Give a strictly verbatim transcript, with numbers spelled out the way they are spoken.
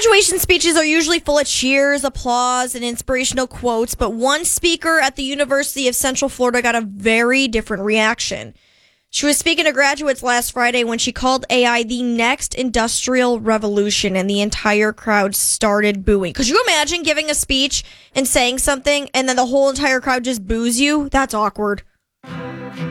Graduation speeches are usually full of cheers, applause, and inspirational quotes, but one speaker at the University of Central Florida got a very different reaction. She was speaking to graduates last Friday when she called A I the next industrial revolution, and the entire crowd started booing. Could you imagine giving a speech and saying something, and then the whole entire crowd just boos you? That's awkward.